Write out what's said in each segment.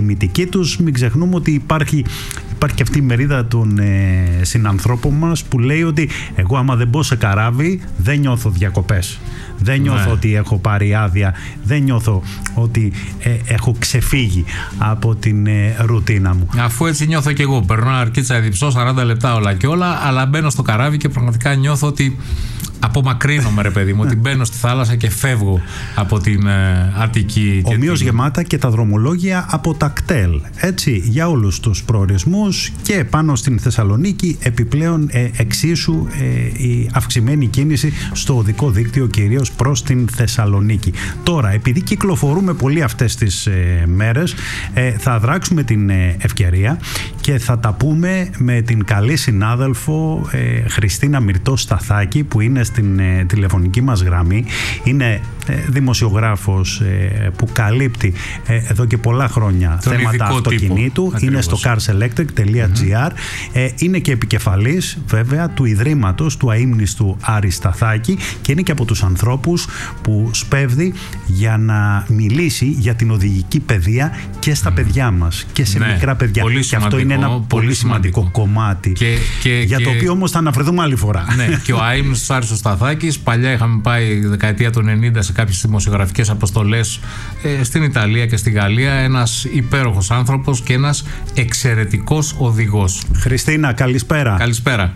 τιμητική τους. Μην ξεχνούμε ότι υπάρχει και αυτή η μερίδα των συνανθρώπων μας που λέει ότι εγώ άμα δεν μπω σε καράβι δεν νιώθω διακοπές. Δεν νιώθω ότι έχω πάρει άδεια, δεν νιώθω ότι έχω ξεφύγει από την ρουτίνα μου. Αφού έτσι νιώθω και εγώ. Περνώ αρκίτσα διψώ, 40 λεπτά όλα και όλα, αλλά μπαίνω στο καράβι και πραγματικά νιώθω ότι απομακρύνομαι, ρε παιδί μου, ότι μπαίνω στη θάλασσα και φεύγω από την Αττική. Ομοίως γεμάτα και τα δρομολόγια από τα κτέλ, έτσι, για όλους τους προορισμούς, και πάνω στην Θεσσαλονίκη επιπλέον εξίσου η αυξημένη κίνηση στο οδικό δίκτυο, κυρίως προς την Θεσσαλονίκη. Τώρα, επειδή κυκλοφορούμε πολύ αυτές τις μέρες, θα δράξουμε την ευκαιρία και θα τα πούμε με την καλή συνάδελφο Χριστίνα Μυρτώ Σταθάκη, που είναι στην τηλεφωνική μας γραμμή. Είναι δημοσιογράφος που καλύπτει εδώ και πολλά χρόνια θέματα αυτοκινήτου. Είναι στο carselectric.gr. Είναι και επικεφαλής βέβαια του Ιδρύματος του αείμνηστου Άρη Σταθάκη και είναι και από τους ανθρώπους που σπέβδει για να μιλήσει για την οδηγική παιδεία και στα παιδιά μας και σε μικρά παιδιά. Και αυτό είναι ένα πολύ σημαντικό κομμάτι για το οποίο όμως θα αναφερθούμε άλλη φορά. Ναι, και ο αείμνηστος Άρης Σταθάκης, παλιά είχαμε πάει δεκαετία του 90 σε κάποιες δημοσιογραφικές αποστολές στην Ιταλία και στη Γαλλία. Ένας υπέροχος άνθρωπος και ένας εξαιρετικός οδηγός. Χριστίνα, καλησπέρα. Καλησπέρα.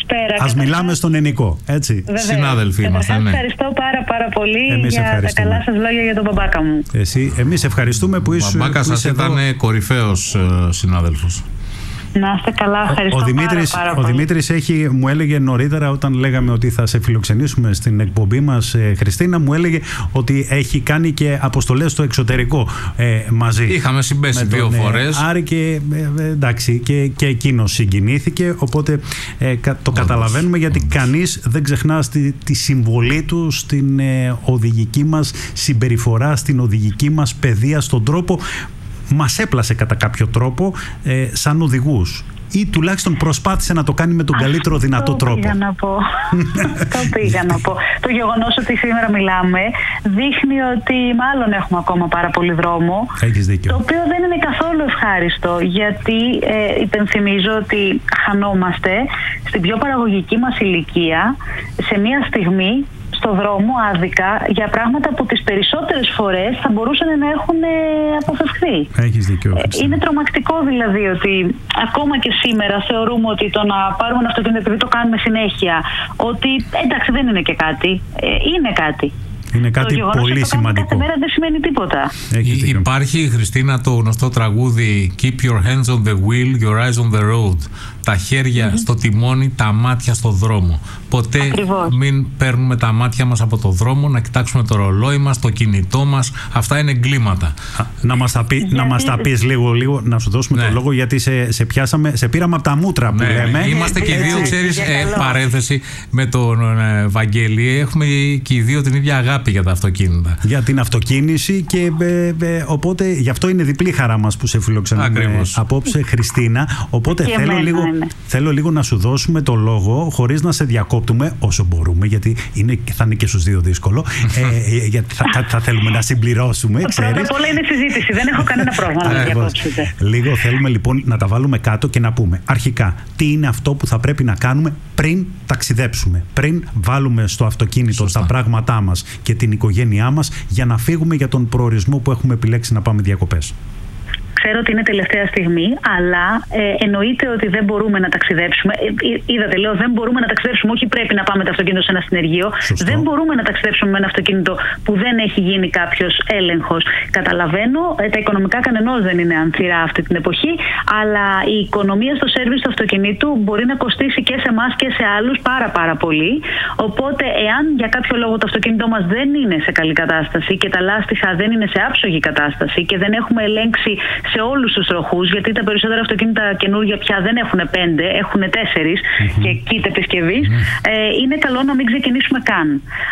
Ας μιλάμε στον Ενικό, έτσι. Βεβαίως. Συνάδελφοι είμαστε. Ευχαριστώ πάρα πολύ εμείς για τα καλά σας λόγια για τον μπαμπάκα μου. Εμείς ευχαριστούμε που είσαι. Ο μπαμπάκας σας ήταν κορυφαίος συνάδελφος. Να είστε καλά, ευχαριστώ πάρα πολύ. Ο Δημήτρης μου έλεγε νωρίτερα, όταν λέγαμε ότι θα σε φιλοξενήσουμε στην εκπομπή μας, Χριστίνα, μου έλεγε ότι έχει κάνει και αποστολές στο εξωτερικό μαζί. Είχαμε συμπέσει 2 φορές. Άρη και εντάξει, και εκείνος συγκινήθηκε, οπότε το καταλαβαίνουμε, γιατί κανείς δεν ξεχνά τη συμβολή του στην οδηγική μας συμπεριφορά, στην οδηγική μας παιδεία, στον τρόπο μας έπλασε κατά κάποιο τρόπο σαν οδηγούς, ή τουλάχιστον προσπάθησε να το κάνει με τον καλύτερο δυνατό τρόπο. Το πήγα να πω. Το γεγονός ότι σήμερα μιλάμε δείχνει ότι μάλλον έχουμε ακόμα πάρα πολύ δρόμο. Έχεις δίκιο. Το οποίο δεν είναι καθόλου ευχάριστο, γιατί υπενθυμίζω ότι χανόμαστε στην πιο παραγωγική μας ηλικία σε μια στιγμή στο δρόμο άδικα για πράγματα που τις περισσότερες φορές θα μπορούσαν να έχουν αποφευχθεί. Έχεις δίκιο. Είναι τρομακτικό δηλαδή ότι ακόμα και σήμερα θεωρούμε ότι το να πάρουμε ένα αυτοκίνητο επειδή το κάνουμε συνέχεια, ότι εντάξει δεν είναι και κάτι, είναι κάτι. Είναι κάτι πολύ σημαντικό. Κάθε μέρα δεν σημαίνει τίποτα. Υπάρχει, Χριστίνα, το γνωστό τραγούδι Keep your hands on the wheel, your eyes on the road. Τα χέρια στο τιμόνι, τα μάτια στο δρόμο. Ποτέ μην παίρνουμε τα μάτια μας από το δρόμο, να κοιτάξουμε το ρολόι μας, το κινητό μας. Αυτά είναι εγκλήματα. Να μας τα πεις λίγο, να σου δώσουμε το λόγο, γιατί σε πήραμε από τα μούτρα που λέμε. Είμαστε και οι δύο, ξέρεις, παρένθεση με τον Βαγγέλη, έχουμε και οι δύο την ίδια αγάπη για τα αυτοκίνητα. Για την αυτοκίνηση, και οπότε γι' αυτό είναι διπλή χαρά μας που σε φιλοξενούμε απόψε, Χριστίνα. Οπότε θέλω λίγο να σου δώσουμε το λόγο, χωρίς να σε διακόπτουμε όσο μπορούμε, γιατί θα είναι και στους δύο δύσκολο, γιατί θα θέλουμε να συμπληρώσουμε, ξέρεις. Πρώτα απ' όλα είναι συζήτηση, δεν έχω κανένα πρόβλημα να διακόψετε. Λίγο θέλουμε λοιπόν να τα βάλουμε κάτω και να πούμε αρχικά τι είναι αυτό που θα πρέπει να κάνουμε πριν ταξιδέψουμε, πριν βάλουμε στο αυτοκίνητο τα πράγματά μας και την οικογένειά μας, για να φύγουμε για τον προορισμό που έχουμε επιλέξει να πάμε διακοπές. Ξέρω ότι είναι τελευταία στιγμή, αλλά εννοείται ότι δεν μπορούμε να ταξιδέψουμε. Είδατε, λέω, δεν μπορούμε να ταξιδέψουμε. Όχι, πρέπει να πάμε το αυτοκίνητο σε ένα συνεργείο. Σωστό. Δεν μπορούμε να ταξιδέψουμε με ένα αυτοκίνητο που δεν έχει γίνει κάποιος έλεγχος. Καταλαβαίνω, τα οικονομικά κανενός δεν είναι ανθυρά αυτή την εποχή, αλλά η οικονομία στο σέρβις του αυτοκινήτου μπορεί να κοστίσει και σε εμάς και σε άλλους πάρα πολύ. Οπότε, εάν για κάποιο λόγο το αυτοκίνητό μας δεν είναι σε καλή κατάσταση και τα λάστιχα δεν είναι σε άψογη κατάσταση και δεν έχουμε ελέγξει σε όλους τους τροχούς, γιατί τα περισσότερα αυτοκίνητα καινούργια πια δεν έχουν 5, έχουν 4 και kit επισκευής, είναι καλό να μην ξεκινήσουμε καν.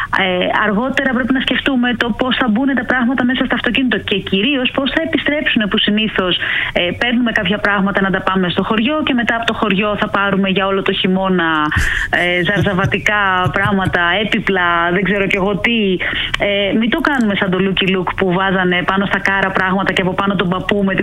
Αργότερα πρέπει να σκεφτούμε το πώς θα μπουν τα πράγματα μέσα στο αυτοκίνητο και κυρίως πώς θα επιστρέψουν, που συνήθως παίρνουμε κάποια πράγματα να τα πάμε στο χωριό και μετά από το χωριό θα πάρουμε για όλο το χειμώνα ζαρζαβατικά πράγματα, έπιπλα, δεν ξέρω κι εγώ τι. Μην το κάνουμε σαν το Lucky Luke που βάζανε πάνω στα κάρα πράγματα και από πάνω τον παππού με την